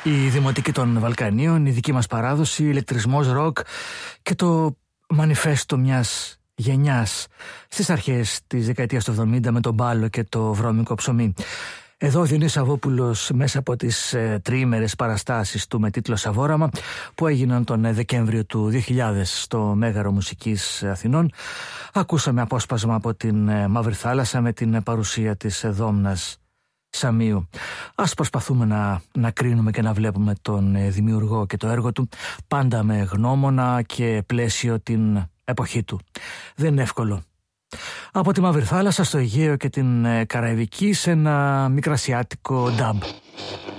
Η Δημοτική των Βαλκανίων, η δική μας παράδοση, ηλεκτρισμός, ροκ και το μανιφέστο μιας γενιάς στις αρχές της δεκαετίας του 70 με τον μπάλο και το βρώμικο ψωμί. Εδώ ο Διονύσης Σαββόπουλος μέσα από τις τριήμερες παραστάσεις του με τίτλο Σαβόραμα που έγιναν τον Δεκέμβριο του 2000 στο Μέγαρο Μουσικής Αθηνών. Ακούσαμε απόσπασμα από την Μαύρη Θάλασσα με την παρουσία της Δόμνας Σαμίου. Ας προσπαθούμε να κρίνουμε και να βλέπουμε τον δημιουργό και το έργο του πάντα με γνώμονα και πλαίσιο την εποχή του. Δεν είναι εύκολο. Από τη Μαύρη Θάλασσα στο Αιγαίο και την Καραϊβική σε ένα μικρασιάτικο νταμπ.